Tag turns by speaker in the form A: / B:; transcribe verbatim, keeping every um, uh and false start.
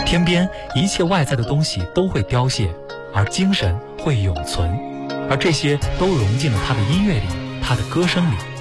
A: 天边一切外在的东西都会凋谢，而精神会永存，而这些都融进了他的音乐里，他的歌声里。